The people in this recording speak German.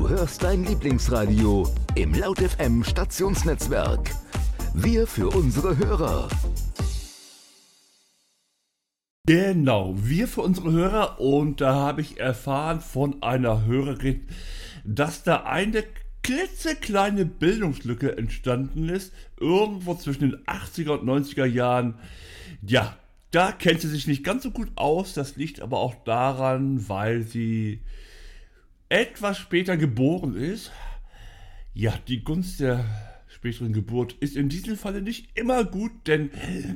Du hörst dein Lieblingsradio im Laut FM Stationsnetzwerk. Wir für unsere Hörer. Genau, wir für unsere Hörer, und da habe ich erfahren von einer Hörerin, dass da eine klitzekleine Bildungslücke entstanden ist, irgendwo zwischen den 80er und 90er Jahren. Ja, da kennt sie sich nicht ganz so gut aus, das liegt aber auch daran, weil sie etwas später geboren ist. Ja, die Gunst der späteren Geburt ist in diesem Falle nicht immer gut, denn